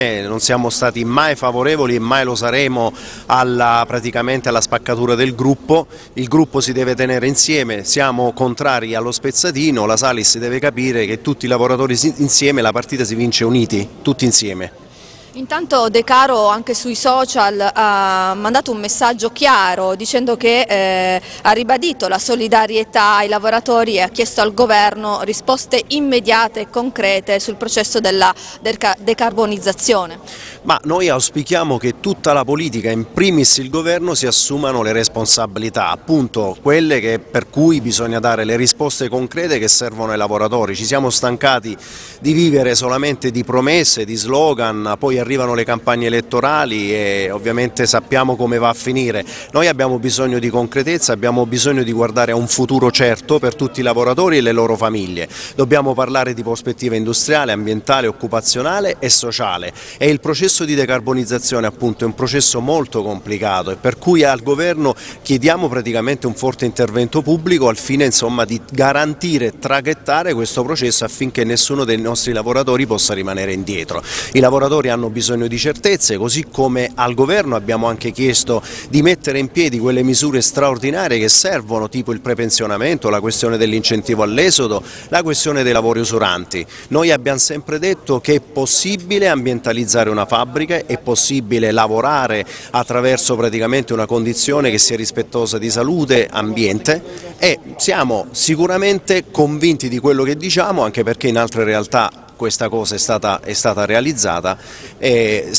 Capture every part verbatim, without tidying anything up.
Non siamo stati mai favorevoli e mai lo saremo alla, praticamente alla spaccatura del gruppo. Il gruppo si deve tenere insieme, siamo contrari allo spezzatino, la Salis deve capire che tutti i lavoratori insieme la partita si vince uniti, tutti insieme. Intanto De Caro anche sui social ha mandato un messaggio chiaro dicendo che eh, ha ribadito la solidarietà ai lavoratori e ha chiesto al governo risposte immediate e concrete sul processo della decarbonizzazione. Ma noi auspichiamo che tutta la politica, in primis il governo, si assumano le responsabilità, appunto quelle che, per cui bisogna dare le risposte concrete che servono ai lavoratori. Ci siamo stancati di vivere solamente di promesse, di slogan, poi arrivano le campagne elettorali e ovviamente sappiamo come va a finire. Noi abbiamo bisogno di concretezza, abbiamo bisogno di guardare a un futuro certo per tutti i lavoratori e le loro famiglie. Dobbiamo parlare di prospettiva industriale, ambientale, occupazionale e sociale e il processo di decarbonizzazione appunto è un processo molto complicato e per cui al governo chiediamo praticamente un forte intervento pubblico al fine insomma di garantire e traghettare questo processo affinché nessuno dei nostri lavoratori possa rimanere indietro. I lavoratori hanno bisogno di certezze, così come al governo abbiamo anche chiesto di mettere in piedi quelle misure straordinarie che servono, tipo il prepensionamento, la questione dell'incentivo all'esodo, la questione dei lavori usuranti. Noi abbiamo sempre detto che è possibile ambientalizzare una fabbrica, è possibile lavorare attraverso praticamente una condizione che sia rispettosa di salute, ambiente e siamo sicuramente convinti di quello che diciamo, anche perché in altre realtà questa cosa è stata, è stata realizzata e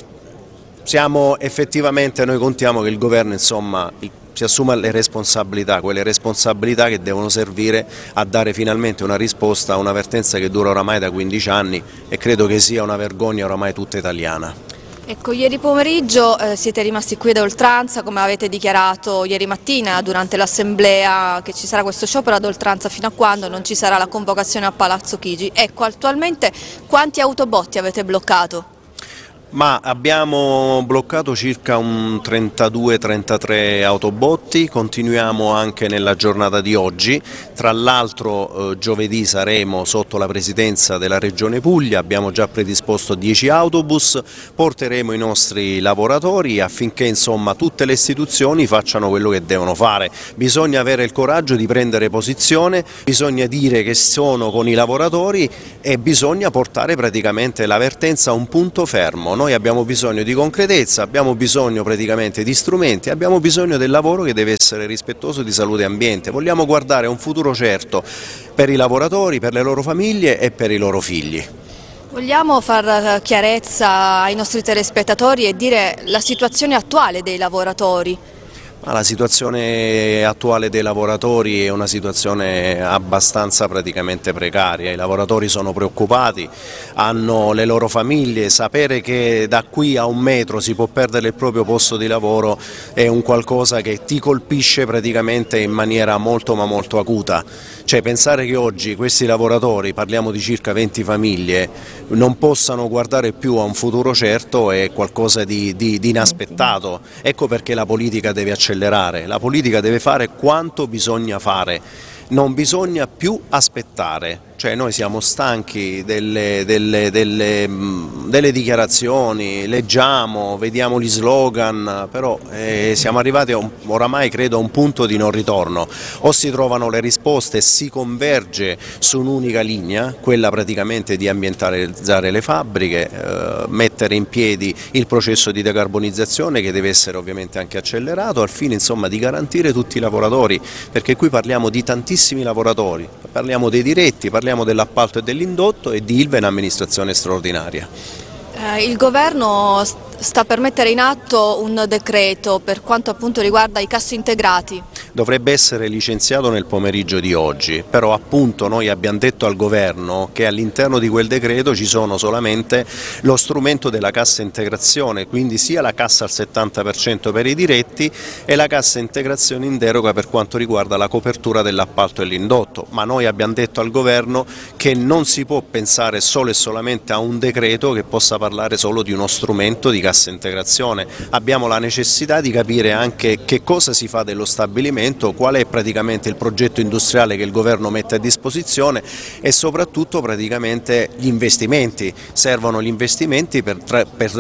siamo effettivamente, noi contiamo che il governo insomma si assuma le responsabilità, quelle responsabilità che devono servire a dare finalmente una risposta a una vertenza che dura oramai da quindici anni e credo che sia una vergogna oramai tutta italiana. Ecco, ieri pomeriggio eh, siete rimasti qui ad oltranza, come avete dichiarato ieri mattina durante l'assemblea che ci sarà questo sciopero ad oltranza fino a quando non ci sarà la convocazione a Palazzo Chigi. Ecco, attualmente quanti autobotti avete bloccato? Ma abbiamo bloccato circa un trentadue trentatré autobotti, continuiamo anche nella giornata di oggi, tra l'altro eh, giovedì saremo sotto la presidenza della Regione Puglia, abbiamo già predisposto dieci autobus, porteremo i nostri lavoratori affinché insomma tutte le istituzioni facciano quello che devono fare. Bisogna avere il coraggio di prendere posizione, bisogna dire che sono con i lavoratori e bisogna portare praticamente la vertenza a un punto fermo. Noi abbiamo bisogno di concretezza, abbiamo bisogno praticamente di strumenti, abbiamo bisogno del lavoro che deve essere rispettoso di salute e ambiente. Vogliamo guardare a un futuro certo per i lavoratori, per le loro famiglie e per i loro figli. Vogliamo far chiarezza ai nostri telespettatori e dire la situazione attuale dei lavoratori? La situazione attuale dei lavoratori è una situazione abbastanza praticamente precaria, i lavoratori sono preoccupati, hanno le loro famiglie, sapere che da qui a un metro si può perdere il proprio posto di lavoro è un qualcosa che ti colpisce praticamente in maniera molto ma molto acuta, cioè pensare che oggi questi lavoratori, parliamo di circa venti famiglie, non possano guardare più a un futuro certo è qualcosa di, di, di inaspettato, ecco perché la politica deve accelerare. La politica deve fare quanto bisogna fare, non bisogna più aspettare, cioè noi siamo stanchi delle, delle, delle, delle dichiarazioni, leggiamo, vediamo gli slogan, però eh, siamo arrivati a un, oramai credo a un punto di non ritorno, o si trovano le risposte e si converge su un'unica linea, quella praticamente di ambientalizzare le fabbriche, eh, mettere in piedi il processo di decarbonizzazione che deve essere ovviamente anche accelerato al fine insomma di garantire tutti i lavoratori, perché qui parliamo di tantissimi lavoratori, parliamo dei diretti, parliamo dell'appalto e dell'indotto e di I L V A in amministrazione straordinaria. Eh, il governo sta per mettere in atto un decreto per quanto appunto riguarda i cassintegrati. Dovrebbe essere licenziato nel pomeriggio di oggi, però appunto noi abbiamo detto al governo che all'interno di quel decreto ci sono solamente lo strumento della cassa integrazione, quindi sia la cassa al settanta per cento per i diretti e la cassa integrazione in deroga per quanto riguarda la copertura dell'appalto e l'indotto, ma noi abbiamo detto al governo che non si può pensare solo e solamente a un decreto che possa parlare solo di uno strumento di cassa integrazione, abbiamo la necessità di capire anche che cosa si fa dello stabilimento, qual è praticamente il progetto industriale che il governo mette a disposizione e soprattutto praticamente gli investimenti, servono gli investimenti per, per